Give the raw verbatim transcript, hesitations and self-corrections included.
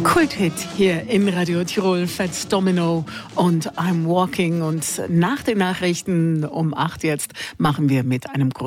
Kulthit hier in Radio Tirol, Fats Domino und I'm Walking. Und nach den Nachrichten um acht jetzt machen wir mit einem großen